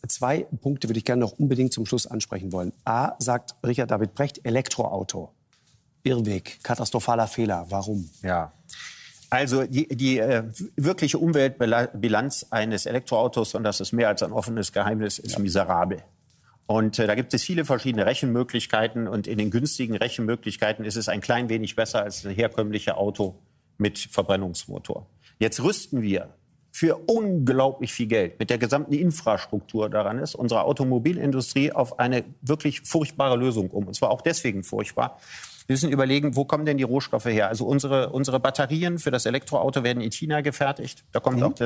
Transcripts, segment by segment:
2 Punkte würde ich gerne noch unbedingt zum Schluss ansprechen wollen. A, sagt Richard David Brecht, Elektroauto. Irrweg, katastrophaler Fehler. Warum? Ja. Also die wirkliche Umweltbilanz eines Elektroautos, und das ist mehr als ein offenes Geheimnis, ist miserabel. Und da gibt es viele verschiedene Rechenmöglichkeiten. Und in den günstigen Rechenmöglichkeiten ist es ein klein wenig besser als ein herkömmliches Auto mit Verbrennungsmotor. Jetzt rüsten wir für unglaublich viel Geld mit der gesamten Infrastruktur daran ist, unsere Automobilindustrie auf eine wirklich furchtbare Lösung um. Und zwar auch deswegen furchtbar. Wir müssen überlegen, wo kommen denn die Rohstoffe her? Also unsere Batterien für das Elektroauto werden in China gefertigt. Da kommt auch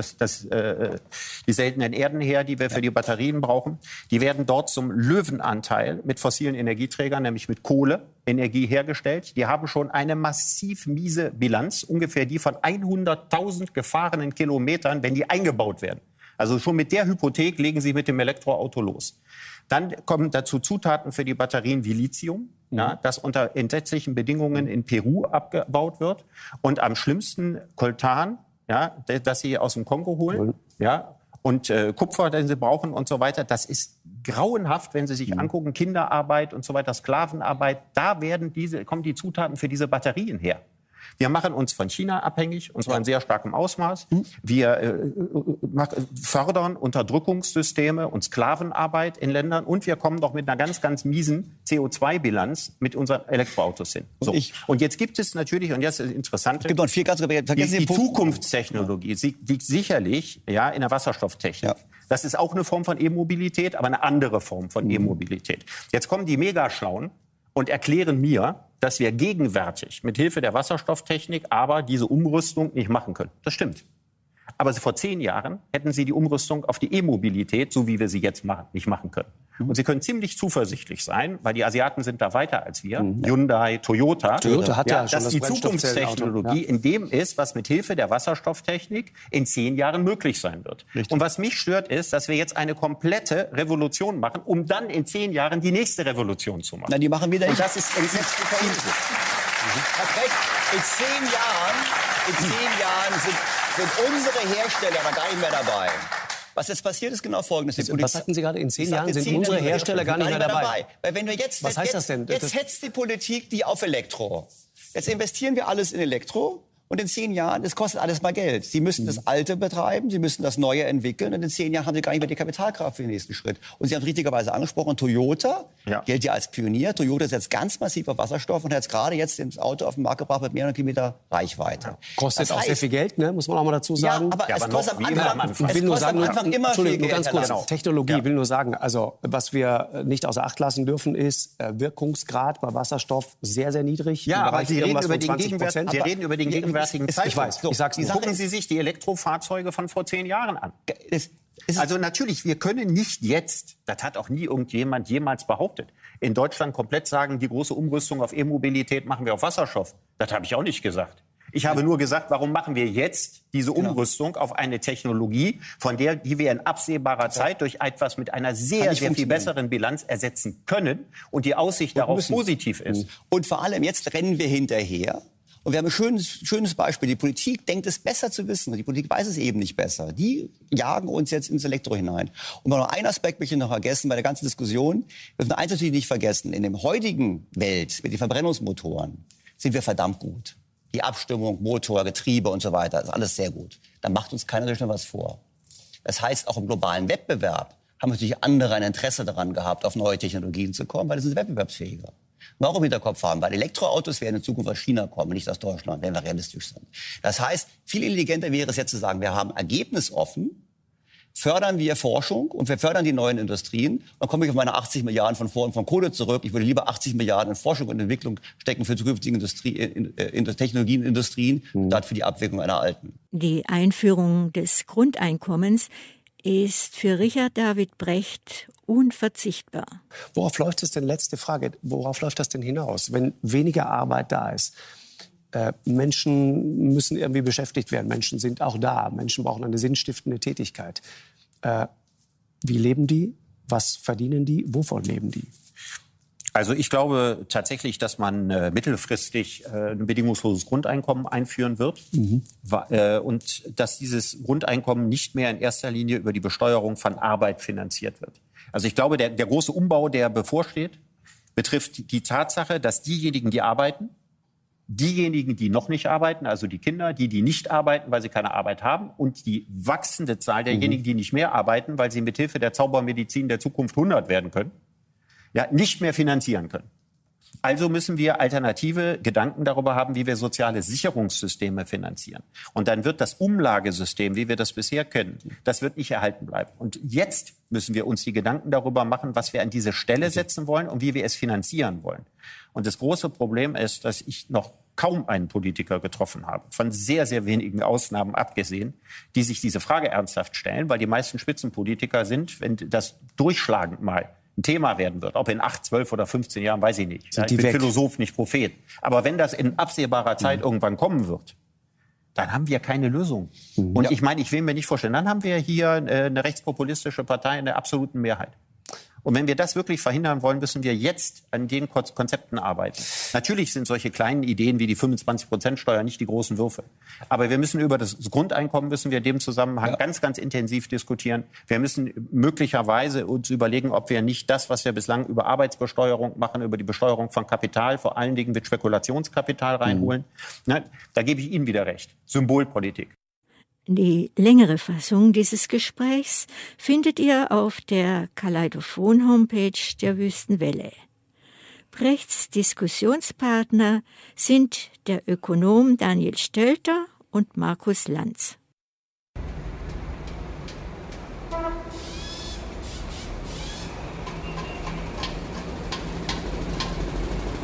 die seltenen Erden her, die wir für die Batterien brauchen. Die werden dort zum Löwenanteil mit fossilen Energieträgern, nämlich mit Kohleenergie hergestellt. Die haben schon eine massiv miese Bilanz, ungefähr die von 100.000 gefahrenen Kilometern, wenn die eingebaut werden. Also schon mit der Hypothek legen Sie mit dem Elektroauto los. Dann kommen dazu Zutaten für die Batterien wie Lithium, ja, das unter entsetzlichen Bedingungen in Peru abgebaut wird. Und am schlimmsten Coltan, ja, das sie aus dem Kongo holen. Ja, und Kupfer, den sie brauchen und so weiter. Das ist grauenhaft, wenn Sie sich angucken, Kinderarbeit und so weiter, Sklavenarbeit. Da kommen die Zutaten für diese Batterien her. Wir machen uns von China abhängig, und zwar in sehr starkem Ausmaß. Wir fördern Unterdrückungssysteme und Sklavenarbeit in Ländern. Und wir kommen doch mit einer ganz, ganz miesen CO2-Bilanz mit unseren Elektroautos hin. So. Und jetzt gibt es natürlich, und jetzt ist das Interessante, die Zukunftstechnologie liegt sicherlich in der Wasserstofftechnik. Ja. Das ist auch eine Form von E-Mobilität, aber eine andere Form von E-Mobilität. Jetzt kommen die Megaschlauen und erklären mir, dass wir gegenwärtig mit Hilfe der Wasserstofftechnik aber diese Umrüstung nicht machen können. Das stimmt. Aber vor 10 Jahren hätten sie die Umrüstung auf die E-Mobilität, so wie wir sie jetzt machen, nicht machen können. Und Sie können ziemlich zuversichtlich sein, weil die Asiaten sind da weiter als wir, Hyundai, Toyota hat ja schon dass die Zukunftstechnologie in dem ist, was mit Hilfe der Wasserstofftechnik in 10 Jahren möglich sein wird. Richtig. Und was mich stört, ist, dass wir jetzt eine komplette Revolution machen, um dann in 10 Jahren die nächste Revolution zu machen. Na, die machen wieder nicht. Und das ist entsetzlich. Hat recht. In 10 Jahren sind unsere Hersteller aber gar nicht mehr dabei. Was jetzt passiert, ist genau Folgendes. Was sagten Sie gerade? In 10 Jahren sind unsere Hersteller gar nicht mehr dabei. Weil wenn wir jetzt, was heißt das denn? Jetzt hetzt die Politik die auf Elektro. Jetzt investieren wir alles in Elektro. Und in 10 Jahren, das kostet alles mal Geld. Sie müssen das Alte betreiben, Sie müssen das Neue entwickeln. Und in 10 Jahren haben Sie gar nicht mehr die Kapitalkraft für den nächsten Schritt. Und Sie haben richtigerweise angesprochen, Toyota gilt ja als Pionier. Toyota setzt ganz massiv auf Wasserstoff und hat gerade jetzt das Auto auf den Markt gebracht mit mehreren Kilometer Reichweite. Ja. Kostet auch sehr viel Geld, ne? Muss man auch mal dazu sagen. Ja, aber es kostet am Anfang immer viel Geld. Ganz kurz, Technologie, will nur sagen, also was wir nicht außer Acht lassen dürfen, ist Wirkungsgrad bei Wasserstoff sehr, sehr niedrig. Ja, aber Sie reden über den gegenwärtigen Zeitpunkt. Ich weiß, ich sag's nur. Gucken Sie sich die Elektrofahrzeuge von vor 10 Jahren an. Also natürlich, wir können nicht jetzt, das hat auch nie irgendjemand jemals behauptet, in Deutschland komplett sagen, die große Umrüstung auf E-Mobilität machen wir auf Wasserstoff. Das habe ich auch nicht gesagt. Ich habe nur gesagt, warum machen wir jetzt diese Umrüstung auf eine Technologie, die wir in absehbarer Zeit durch etwas mit einer sehr, sehr viel besseren Bilanz ersetzen können und die Aussicht darauf positiv ist. Und vor allem jetzt rennen wir hinterher. Und wir haben ein schönes Beispiel. Die Politik denkt es besser zu wissen. Die Politik weiß es eben nicht besser. Die jagen uns jetzt ins Elektro hinein. Und noch einen Aspekt möchte ich noch vergessen bei der ganzen Diskussion. Wir dürfen eins natürlich nicht vergessen. In der heutigen Welt mit den Verbrennungsmotoren sind wir verdammt gut. Die Abstimmung, Motor, Getriebe und so weiter, ist alles sehr gut. Da macht uns keiner schon was vor. Das heißt, auch im globalen Wettbewerb haben natürlich andere ein Interesse daran gehabt, auf neue Technologien zu kommen, weil es ist wettbewerbsfähiger. Warum im Hinterkopf haben? Weil Elektroautos werden in Zukunft aus China kommen, nicht aus Deutschland, wenn wir realistisch sind. Das heißt, viel intelligenter wäre es jetzt zu sagen, wir haben ergebnisoffen, fördern wir Forschung und wir fördern die neuen Industrien. Dann komme ich auf meine 80 Milliarden von Kohle zurück. Ich würde lieber 80 Milliarden in Forschung und Entwicklung stecken für zukünftige Technologien, Industrien, statt für die Abwicklung einer alten. Die Einführung des Grundeinkommens ist für Richard David Brecht unverzichtbar. Worauf läuft es denn, letzte Frage, worauf läuft das denn hinaus, wenn weniger Arbeit da ist? Menschen müssen irgendwie beschäftigt werden, Menschen sind auch da, Menschen brauchen eine sinnstiftende Tätigkeit. Wie leben die? Was verdienen die? Wovon leben die? Also ich glaube tatsächlich, dass man mittelfristig ein bedingungsloses Grundeinkommen einführen wird und dass dieses Grundeinkommen nicht mehr in erster Linie über die Besteuerung von Arbeit finanziert wird. Also ich glaube, der große Umbau, der bevorsteht, betrifft die Tatsache, dass diejenigen, die arbeiten, diejenigen, die noch nicht arbeiten, also die Kinder, die nicht arbeiten, weil sie keine Arbeit haben, und die wachsende Zahl derjenigen, die nicht mehr arbeiten, weil sie mithilfe der Zaubermedizin der Zukunft 100 werden können, ja, nicht mehr finanzieren können. Also müssen wir alternative Gedanken darüber haben, wie wir soziale Sicherungssysteme finanzieren. Und dann wird das Umlagesystem, wie wir das bisher kennen, das wird nicht erhalten bleiben. Und jetzt müssen wir uns die Gedanken darüber machen, was wir an diese Stelle setzen wollen und wie wir es finanzieren wollen. Und das große Problem ist, dass ich noch kaum einen Politiker getroffen habe, von sehr, sehr wenigen Ausnahmen abgesehen, die sich diese Frage ernsthaft stellen, weil die meisten Spitzenpolitiker sind, wenn das durchschlagend mal ein Thema werden wird, ob in 8, 12 oder 15 Jahren, weiß ich nicht. Ich bin Philosoph, nicht Prophet. Aber wenn das in absehbarer Zeit irgendwann kommen wird, dann haben wir keine Lösung. Und ich meine, ich will mir nicht vorstellen, dann haben wir hier eine rechtspopulistische Partei in der absoluten Mehrheit. Und wenn wir das wirklich verhindern wollen, müssen wir jetzt an den Konzepten arbeiten. Natürlich sind solche kleinen Ideen wie die 25%-Steuer nicht die großen Würfe. Aber wir müssen über das Grundeinkommen, müssen wir in dem Zusammenhang ganz, ganz intensiv diskutieren. Wir müssen möglicherweise uns überlegen, ob wir nicht das, was wir bislang über Arbeitsbesteuerung machen, über die Besteuerung von Kapital, vor allen Dingen mit Spekulationskapital reinholen. Na, da gebe ich Ihnen wieder recht. Symbolpolitik. Die längere Fassung dieses Gesprächs findet ihr auf der Kaleidophon-Homepage der Wüstenwelle. Brechts Diskussionspartner sind der Ökonom Daniel Stelter und Markus Lanz.